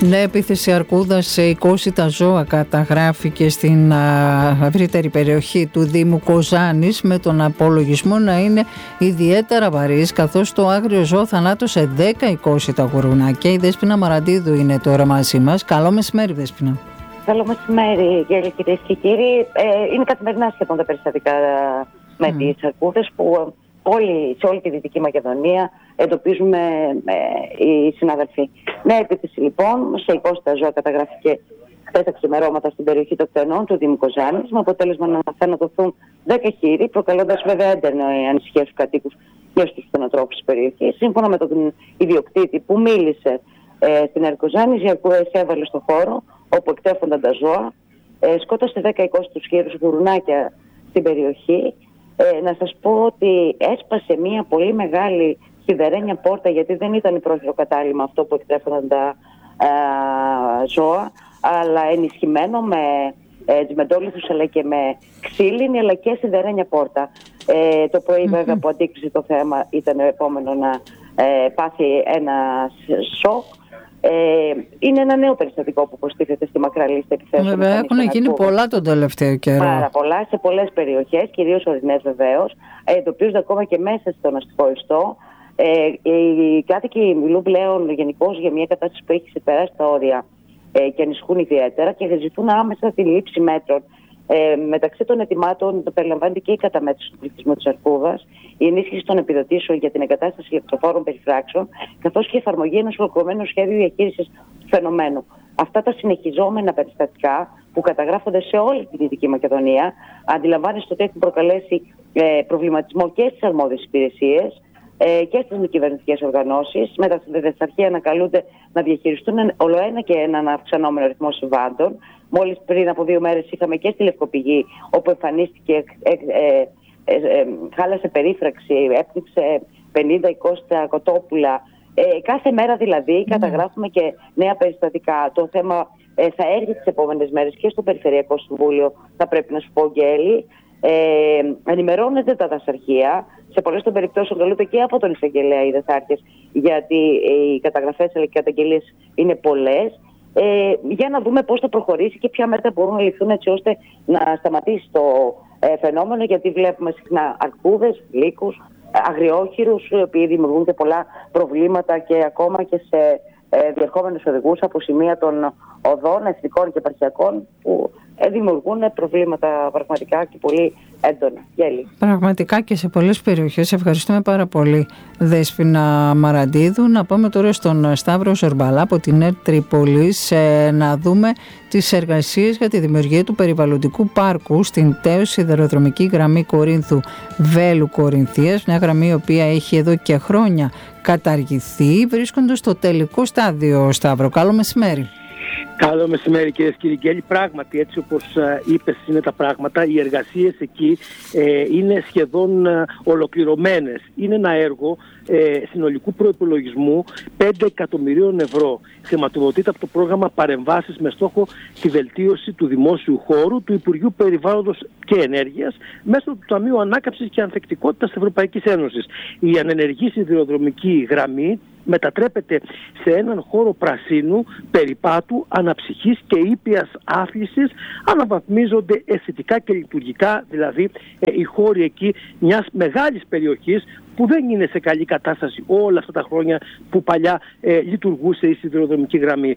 Ναι, επίθεση αρκούδας σε 20 τα ζώα καταγράφηκε στην ευρύτερη περιοχή του Δήμου Κοζάνης, με τον απολογισμό να είναι ιδιαίτερα βαρύς, καθώς το άγριο ζώο θανάτωσε 10-20 τα γουρουνάκια. Η Δέσποινα Μαραντίδου είναι τώρα μαζί μας. Καλό μεσημέρι, Δέσποινα. Καλό μεσημέρι, κυρίες και κύριοι. Είναι καθημερινά σχεδόν τα περιστατικά με τις αρκούδες που σε όλη τη Δυτική Μακεδονία εντοπίζουμε οι συναδελφοί. Νέα επίθεση λοιπόν σε 20 τα ζώα καταγράφηκε χθες τα ξημερώματα στην περιοχή των Κτενών του Δήμου Κοζάνης, με αποτέλεσμα να θανατωθούν 10 χείροι, προκαλώντας βέβαια έντονη ανησυχία στους κατοίκους και στους κτηνοτρόφους της περιοχής. Σύμφωνα με τον ιδιοκτήτη που μίλησε στην ΕΡΚ Κοζάνης, οι αρκούδες έβαλε στο χώρο όπου εκτέφονταν τα ζώα, σκότωσε 10-20 τους χείρους γουρουνάκια στην περιοχή. Να σας πω ότι έσπασε μια πολύ μεγάλη σιδερένια πόρτα, γιατί δεν ήταν πρόχειρο κατάλημα αυτό που εκτέφονταν τα ζώα, αλλά ενισχυμένο με τζιμεντόλιθους αλλά και με ξύλινη αλλά και σιδερένια πόρτα. Το πρωί βέβαια που αντίκρισε το θέμα ήταν ο επόμενο να πάθει ένα σοκ. Είναι ένα νέο περιστατικό που προστίθεται στη μακρά λίστα επιθέσεων. Βέβαια, έχουν γίνει πολλά τον τελευταίο καιρό. Πάρα πολλά, σε πολλές περιοχές, κυρίως ορεινές βεβαίως. Εντοπίζονται ακόμα και μέσα στον αστικό ιστό. Οι κάτοικοι μιλούν πλέον γενικώς για μια κατάσταση που έχει ξεπεράσει τα όρια και ανησυχούν ιδιαίτερα και ζητούν άμεσα τη λήψη μέτρων. Μεταξύ των ετοιμάτων περιλαμβάνεται και η καταμέτρηση του πληθυσμού της αρκούδας, η ενίσχυση των επιδοτήσεων για την εγκατάσταση ηλεκτροφόρων περιφράξεων, καθώς και η εφαρμογή ενός ολοκληρωμένου σχέδιου διαχείρισης του φαινομένου. Αυτά τα συνεχιζόμενα περιστατικά που καταγράφονται σε όλη τη Δυτική Μακεδονία, αντιλαμβάνεστε ότι έχουν προκαλέσει προβληματισμό και στις αρμόδιες υπηρεσίες και στις μη κυβερνητικές οργανώσεις. Με τα συνδεδευταρχεία να καλούνται να διαχειριστούν ολοένα και έναν αυξανόμενο ρυθμό συμβάντων. Μόλις πριν από 2 μέρες είχαμε και στη Λευκοπηγή, όπου εμφανίστηκε, χάλασε περίφραξη, έπνιξε 50-20 κοτόπουλα. Κάθε μέρα δηλαδή καταγράφουμε και νέα περιστατικά. Το θέμα θα έρθει τις επόμενες μέρες και στο Περιφερειακό Συμβούλιο, θα πρέπει να σου πω, Γκέλη. Ενημερώνεται τα δασαρχεία. Σε πολλές των περιπτώσεων καλούνται και από τον εισαγγελέα οι δασάρχες, γιατί οι καταγραφές αλλά και οι καταγγελίες είναι πολλές. Για να δούμε πώς θα προχωρήσει και ποια μέτρα μπορούν να ληφθούν έτσι ώστε να σταματήσει το φαινόμενο, γιατί βλέπουμε συχνά αρκούδες, λύκους, αγριόχειρους, οι οποίοι δημιουργούν και πολλά προβλήματα και ακόμα και σε διερχόμενους οδηγούς από σημεία των οδών εθνικών και επαρχιακών, που δημιουργούν προβλήματα πραγματικά και πολύ έντονα. Γέλη. Πραγματικά και σε πολλές περιοχές. Ευχαριστούμε πάρα πολύ, Δέσποινα Μαραντίδου. Να πάμε τώρα στον Σταύρο Ζορμπαλά από την ΕΡΤ Τρίπολης να δούμε τις εργασίες για τη δημιουργία του περιβαλλοντικού πάρκου στην τέως σιδηροδρομική γραμμή Κορίνθου Βέλου Κορινθίας, μια γραμμή η οποία έχει εδώ και χρόνια καταργηθεί, βρίσκοντας στο τελικό στάδιο. Σταύρο, καλό μεσημέρι. Καλό μεσημέρι, κυρίες και κύριοι. Πράγματι, έτσι όπως είπες είναι τα πράγματα, οι εργασίες εκεί είναι σχεδόν ολοκληρωμένες. Είναι ένα έργο συνολικού προϋπολογισμού 5 εκατομμυρίων ευρώ. Χρηματοδοτείται από το πρόγραμμα Παρεμβάσεις με στόχο τη βελτίωση του δημόσιου χώρου του Υπουργείου Περιβάλλοντος και Ενέργειας μέσω του Ταμείου Ανάκαμψης και Ανθεκτικότητας της Ευρωπαϊκής Ένωσης. Η ανενεργή σιδηροδρομική γραμμή μετατρέπεται σε έναν χώρο πρασίνου, περιπάτου, αναψυχής και ήπιας άθλησης. Αναβαθμίζονται αισθητικά και λειτουργικά, δηλαδή οι χώροι εκεί μιας μεγάλης περιοχής που δεν είναι σε καλή κατάσταση όλα αυτά τα χρόνια που παλιά λειτουργούσε η σιδηροδρομική γραμμή.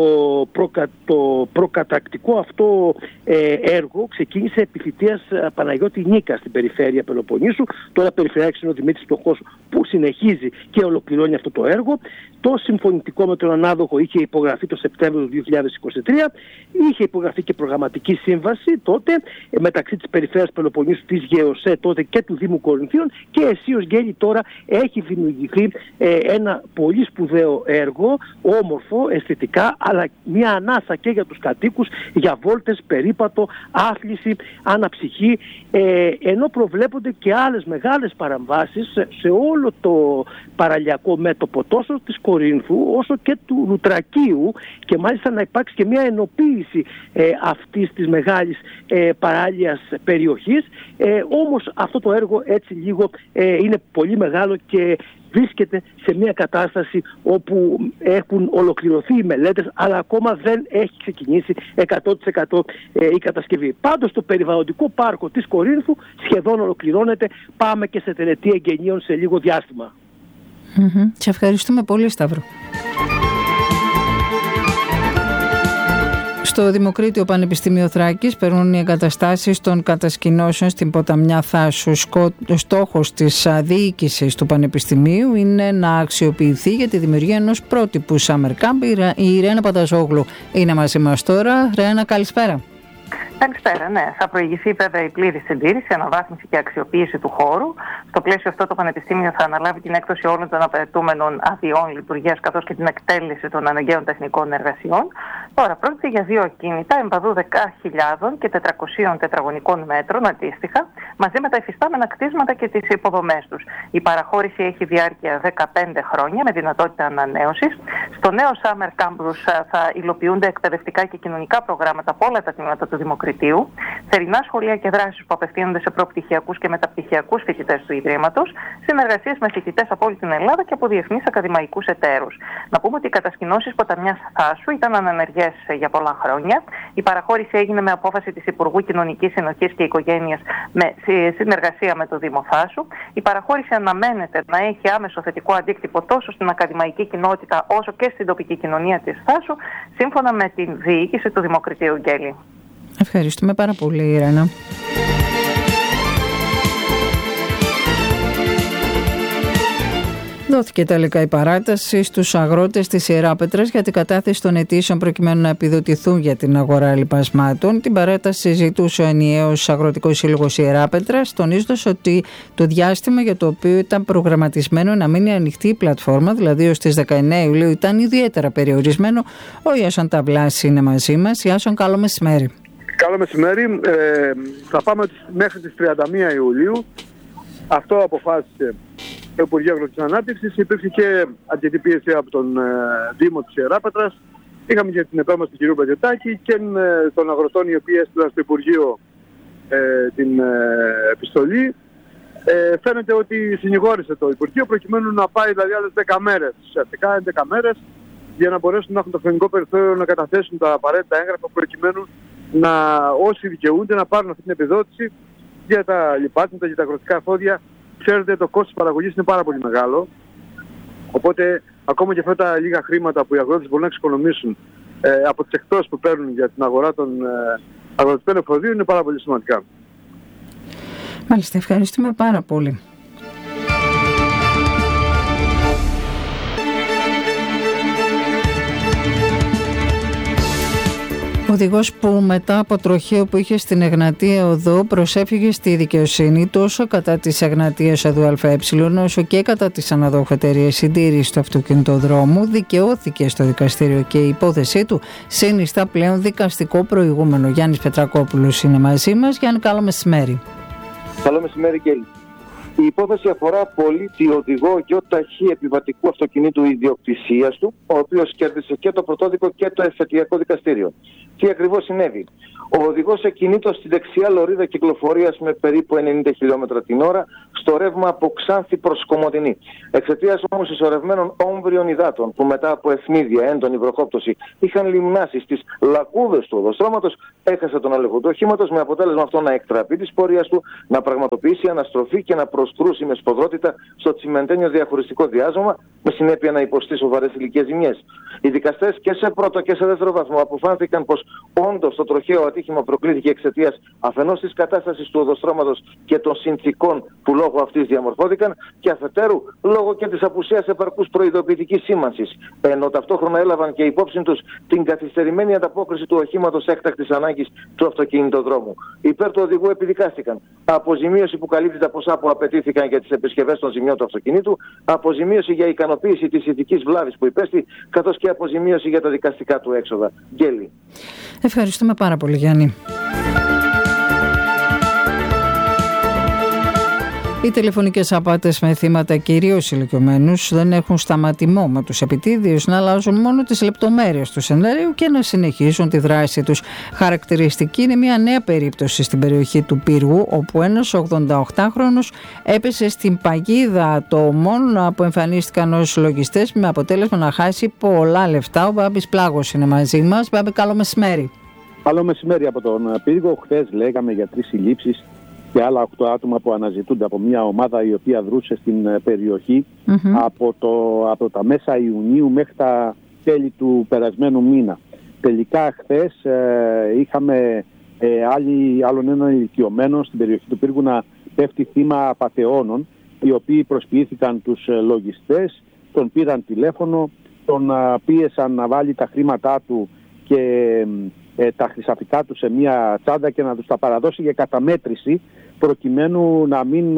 Το προκατακτικό αυτό έργο ξεκίνησε επί θητείας Παναγιώτη Νίκα στην περιφέρεια Πελοποννήσου. Τώρα περιφερειάρχης είναι ο Δημήτρης Πτωχός, που συνεχίζει και ολοκληρώνει αυτό το έργο. Το συμφωνητικό με τον ανάδοχο είχε υπογραφεί το Σεπτέμβριο του 2023. Είχε υπογραφεί και προγραμματική σύμβαση τότε μεταξύ της Περιφέρειας Πελοποννήσου, της ΓΕΟΣΕ τότε και του Δήμου Κορινθίων, και αισίως Γκέλη τώρα έχει δημιουργηθεί ένα πολύ σπουδαίο έργο, όμορφο, αισθητικά, αλλά μια ανάσα και για τους κατοίκους, για βόλτες, περίπατο, άθληση, αναψυχή, ενώ προβλέπονται και άλλες μεγάλες παραμβάσεις σε όλο το παραλιακό μέτωπο τόσο της Κορίνθου όσο και του Λουτρακίου, και μάλιστα να υπάρξει και μια ενοποίηση αυτής της μεγάλης παράλιας περιοχής. Όμως αυτό το έργο έτσι λίγο είναι πολύ μεγάλο και βρίσκεται σε μια κατάσταση όπου έχουν ολοκληρωθεί οι μελέτες, αλλά ακόμα δεν έχει ξεκινήσει 100% η κατασκευή. Πάντως το περιβαλλοντικό πάρκο της Κορίνθου σχεδόν ολοκληρώνεται. Πάμε και σε τελετή εγγενείων σε λίγο διάστημα. Σε ευχαριστούμε πολύ, Σταύρο. Στο Δημοκρίτιο Πανεπιστήμιο Θράκης περνούν οι εγκαταστάσεις των κατασκηνώσεων στην ποταμιά Θάσου. Ο στόχος της διοίκησης του Πανεπιστημίου είναι να αξιοποιηθεί για τη δημιουργία ενός πρότυπου Summer Camp. Η Ρένα Πανταζόγλου είναι μαζί μας τώρα. Ρένα, καλησπέρα. Καλησπέρα, ναι. Θα προηγηθεί βέβαια η πλήρη συντήρηση, αναβάθμιση και αξιοποίηση του χώρου. Στο πλαίσιο αυτό, το Πανεπιστήμιο θα αναλάβει την έκδοση όλων των απαιτούμενων αδειών λειτουργίας, καθώς και την εκτέλεση των αναγκαίων τεχνικών εργασιών. Τώρα, πρόκειται για δύο ακίνητα εμπαδού 10.000 και 400 τετραγωνικών μέτρων αντίστοιχα, μαζί με τα υφιστάμενα κτίσματα και τις υποδομές τους. Η παραχώρηση έχει διάρκεια 15 χρόνια με δυνατότητα ανανέωσης. Στο νέο Summer Campus θα υλοποιούνται εκπαιδευτικά και κοινωνικά προγράμματα από όλα τα τμήματα του Δημοκριτείου, θερινά σχολεία και δράσεις που απευθύνονται σε προπτυχιακούς και μεταπτυχιακούς φοιτητές του Ιδρύματος, συνεργασίες με φοιτητές από όλη την Ελλάδα και από διεθνείς ακαδημαϊκούς εταίρους. Να πούμε ότι οι κατασκηνώσεις ποταμιάς Θάσου ήταν ανενεργές για πολλά χρόνια. Η παραχώρηση έγινε με απόφαση της Υπουργού Κοινωνικής Συνοχής και Οικογένειας με συνεργασία με το Δήμο Θάσου. Η παραχώρηση αναμένεται να έχει άμεσο θετικό αντίκτυπο τόσο στην ακαδημαϊκή κοινότητα όσο και στην τοπική κοινωνία της Θάσου, σύμφωνα με την διοίκηση του Δημοκριτείου. Γκέλη. Ευχαριστούμε πάρα πολύ, Ρένα. Δόθηκε τελικά η παράταση στους αγρότες της Ιεράπετρας για την κατάθεση των αιτήσεων προκειμένου να επιδοτηθούν για την αγορά λιπασμάτων. Την παράταση συζητούσε ο ενιαίος Αγροτικός Σύλλογος Ιεράπετρας, τονίζοντας ότι το διάστημα για το οποίο ήταν προγραμματισμένο να μείνει ανοιχτή η πλατφόρμα, δηλαδή ως τις 19 Ιουλίου, ήταν ιδιαίτερα περιορισμένο. Ο Ιάσον Ταβλάς είναι μαζί μας. Ιάσον, καλό μεσημέρι. Καλό μεσημέρι. Θα πάμε μέχρι τις 31 Ιουλίου. Αυτό αποφάσισε το Υπουργείο Αγροτικής Ανάπτυξης. Υπήρξε και αρκετή πίεση από τον Δήμο της Ιεράπετρας. Είχαμε και την επέμβαση του κ. Πετζετάκη και των αγροτών, οι οποίοι έστειλαν στο Υπουργείο την επιστολή. Φαίνεται ότι συνηγόρησε το Υπουργείο προκειμένου να πάει δηλαδή άλλες 10 μέρες, ουσιαστικά 11 μέρες, για να μπορέσουν να έχουν το χρονικό περιθώριο να καταθέσουν τα απαραίτητα έγγραφα προκειμένου να όσοι δικαιούνται να πάρουν αυτή την επιδότηση για τα λιπάσματα, για τα αγροτικά εφόδια. Ξέρετε, το κόστος παραγωγής είναι πάρα πολύ μεγάλο. Οπότε, ακόμα και αυτά τα λίγα χρήματα που οι αγρότες μπορούν να εξοικονομήσουν από τις εκτόσεις που παίρνουν για την αγορά των αγροτικών εφοδίων είναι πάρα πολύ σημαντικά. Μάλιστα, ευχαριστούμε πάρα πολύ. Ο οδηγός που μετά από τροχαίο που είχε στην Εγνατία Οδό προσέφυγε στη δικαιοσύνη τόσο κατά της Εγνατίας Οδού ΑΕ όσο και κατά της αναδόχου εταιρείας συντήρησης του αυτοκινητοδρόμου, δικαιώθηκε στο δικαστήριο και η υπόθεσή του συνιστά πλέον δικαστικό προηγούμενο. Γιάννης Πετρακόπουλος είναι μαζί μας. Γιάννη, καλό μεσημέρι. Καλό μεσημέρι, Γκέλη. Η υπόθεση αφορά πολίτη οδηγό γιοταχή επιβατικού αυτοκινήτου ιδιοκτησίας του, ο οποίος κέρδισε και το πρωτόδικο και το εφετειακό δικαστήριο. Τι ακριβώς συνέβη? Ο οδηγός εκκινήτω στη δεξιά λωρίδα κυκλοφορίας με περίπου 90 χιλιόμετρα την ώρα στο ρεύμα από Ξάνθη προς Κομοτηνή. Εξαιτίας όμως ισορρευμένων όμβριων υδάτων που μετά από ευνίδια, έντονη βροχόπτωση είχαν λιμνάσει στις λακκούδες του οδοστρώματος, έχασε τον έλεγχο του οχήματος, με αποτέλεσμα αυτό να εκτραπεί της πορείας του, να πραγματοποιήσει αναστροφή και να προσκρούσει με σποδρότητα στο τσιμεντένιο διαχωριστικό διάζωμα, με συνέπεια να υποστεί σοβαρές υλικές ζημιές. Οι δικαστές και σε πρώτο και σε δεύτερο βαθμό αποφάνθηκαν πως όντως το τροχαίο ατύχημα προκλήθηκε εξαιτίας αφενός της κατάστασης του οδοστρώματος και των συνθηκών που λόγω αυτής διαμορφώθηκαν, και αφετέρου λόγω και της απουσίας επαρκούς προειδοποιητικής σήμανσης, ενώ ταυτόχρονα έλαβαν και υπόψη τους την καθυστερημένη ανταπόκριση του οχήματος έκτακτης ανάγκης του αυτοκινητοδρόμου. Υπέρ του οδηγού επιδικάστηκαν αποζημίωση που καλύπτει τα ποσά που απαιτήθηκαν για τις επισκευές των ζημιών του αυτοκινήτου, αποζημίωση για ικανοποίηση της ηθικής βλάβης που υπέστη, καθώς και αποζημίωση για τα δικαστικά του έξοδα. Γκέλη. Ευχαριστούμε πάρα πολύ, Γιάννη. Οι τηλεφωνικές απάτες με θύματα κυρίως ηλικιωμένους δεν έχουν σταματημό, με τους επιτίδιους να αλλάζουν μόνο τις λεπτομέρειες του σενάριου και να συνεχίζουν τη δράση τους. Χαρακτηριστική είναι μια νέα περίπτωση στην περιοχή του Πύργου, όπου ένας 88χρονος έπεσε στην παγίδα ατόμων που εμφανίστηκαν ως λογιστές, με αποτέλεσμα να χάσει πολλά λεφτά. Ο Μπάμπης Πλάγος είναι μαζί μας. Μπάμπη, καλό μεσημέρι. Καλό μεσημέρι από τον Πύργο. Χθες λέγαμε για 3 συλλήψεις και άλλα 8 άτομα που αναζητούνται από μια ομάδα η οποία δρούσε στην περιοχή από τα μέσα Ιουνίου μέχρι τα τέλη του περασμένου μήνα. Τελικά χθες είχαμε άλλον έναν ηλικιωμένο στην περιοχή του Πύργου να πέφτει θύμα απατεώνων, οι οποίοι προσποιήθηκαν τους λογιστές, τον πήραν τηλέφωνο, τον πίεσαν να βάλει τα χρήματά του και τα χρυσαφικά του σε μια τσάντα και να τους τα παραδώσει για καταμέτρηση, προκειμένου να μην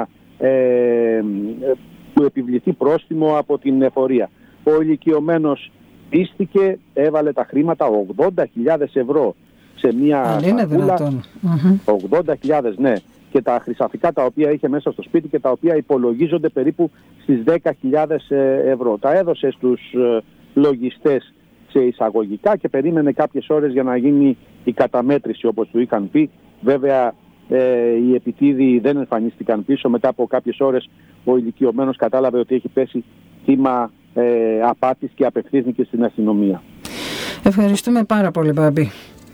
του επιβληθεί πρόστιμο από την εφορία. Ο ηλικιωμένος πίστηκε, έβαλε τα χρήματα, 80.000 ευρώ σε μια σακούλα. 80.000, ναι. Και τα χρυσαφικά τα οποία είχε μέσα στο σπίτι και τα οποία υπολογίζονται περίπου στις 10.000 ευρώ. Τα έδωσε στους λογιστές σε εισαγωγικά και περίμενε κάποιες ώρες για να γίνει η καταμέτρηση, όπως του είχαν πει. Βέβαια οι επιτίδιοι δεν εμφανίστηκαν πίσω. Μετά από κάποιες ώρες ο ηλικιωμένος κατάλαβε ότι έχει πέσει θύμα απάτης και απευθύνθηκε στην αστυνομία. Ευχαριστούμε πάρα πολύ, Μπάμπη.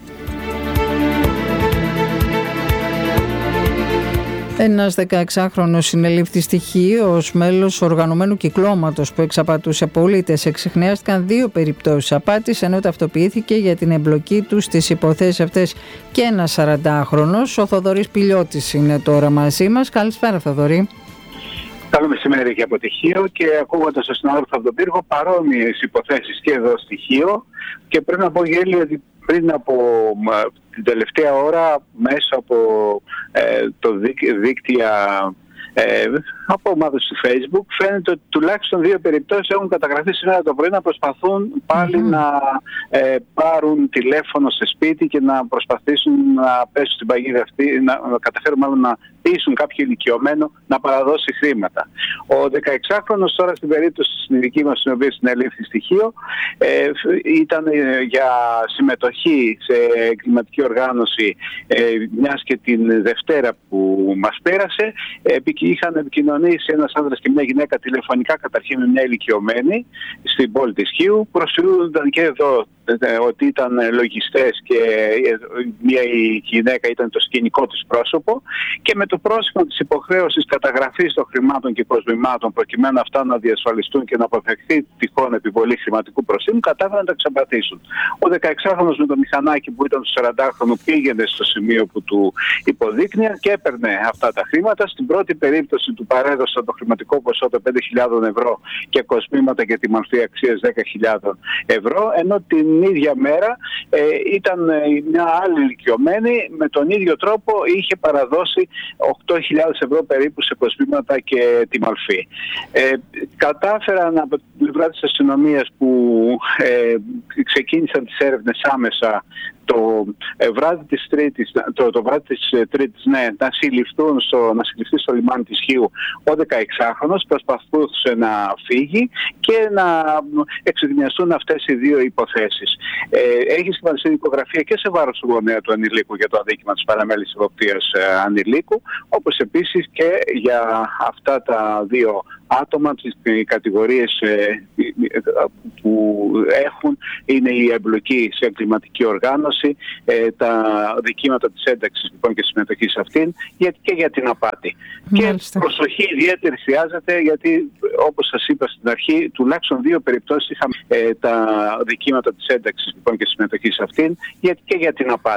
Ένας 16χρονος συνελήφθη στοιχείο ως μέλος οργανωμένου κυκλώματος που εξαπατούσε πολίτες. Εξιχνιάστηκαν 2 περιπτώσεις απάτης, ενώ ταυτοποιήθηκε για την εμπλοκή του στις υποθέσεις αυτές και ένας 40χρονος. Ο Θοδωρής Πηλιώτης είναι τώρα μαζί μας. Καλησπέρα, Θοδωρή. Καλό μεσημέρι και από Τυχείο, και ακούγοντας τον συνάδελφο από τον Πύργο, παρόμοιες υποθέσεις και εδώ στοιχείο. Και πρέπει να πω, Γέλη, ότι πριν από την τελευταία ώρα μέσα από το δίκτυα από ομάδες του Facebook φαίνεται ότι τουλάχιστον 2 περιπτώσεις έχουν καταγραφεί σήμερα το πρωί να προσπαθούν πάλι να πάρουν τηλέφωνο σε σπίτι και να προσπαθήσουν να πέσουν στην παγίδα αυτή, να καταφέρουν μάλλον να πείσουν κάποιο ηλικιωμένο να παραδώσει χρήματα. Ο 16χρονος τώρα στην περίπτωση στην δική μας, στην οποία συνελήφθη στοιχείο, ήταν για συμμετοχή σε εγκληματική οργάνωση, μιας και την Δευτέρα που μας πέρασε είχαν επικοινωνήσει ένας άνδρας και μια γυναίκα τηλεφωνικά, καταρχήν με μια ηλικιωμένη στην πόλη της Χίου. Προσφυλούνταν και εδώ ότι ήταν λογιστές και μια η γυναίκα ήταν το σκηνικό της πρόσωπο, και με το πρόσημο της υποχρέωσης καταγραφής των χρημάτων και προσβημάτων προκειμένου αυτά να διασφαλιστούν και να αποφευχθεί τυχόν επιβολή χρηματικού προστίμου, κατάφεραν να τα εξαπατήσουν. Ο 16χρονος με το μηχανάκι που ήταν του 40χρονου πήγαινε στο σημείο που του υποδείκνυαν και έπαιρνε αυτά τα χρήματα. Στην πρώτη περίπτωση του παρέδωσαν το χρηματικό ποσό των 5.000 ευρώ και κοσμήματα για τη μορφή αξίας 10.000 ευρώ, ενώ την ίδια μέρα ήταν μια άλλη ηλικιωμένη, με τον ίδιο τρόπο είχε παραδώσει 8.000 ευρώ περίπου σε κοσμήματα και τη μορφή. Κατάφεραν από την πλευρά της αστυνομίας που ξεκίνησαν τις έρευνες άμεσα το βράδυ της Τρίτης, να συλληφθεί στο λιμάνι της Χίου ο 16χρονος, προσπαθούσε να φύγει και να εξετιμιαστούν αυτές οι 2 υποθέσεις. Έχει συμφωνηθεί δικογραφία και σε βάρος του γονέα του ανηλίκου για το αδίκημα της παραμέλησης εποπτείας ανηλίκου, όπως επίσης και για αυτά τα 2 άτομα, οι κατηγορίες που έχουν είναι η εμπλοκή σε εγκληματική οργάνωση, τα δικήματα της ένταξης λοιπόν και συμμετοχή σε αυτήν, και για την απάτη. Μάλιστα. Και προσοχή ιδιαίτερη χρειάζεται, γιατί όπως σας είπα στην αρχή, τουλάχιστον 2 περιπτώσεις είχαμε τα δικήματα της ένταξης λοιπόν και συμμετοχή σε αυτήν, και για την απάτη.